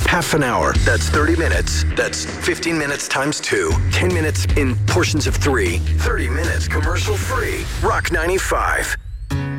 Half an hour. That's 30 minutes. That's 15 minutes times 2. 10 minutes in portions of 3. 30 minutes commercial free. Rock 95.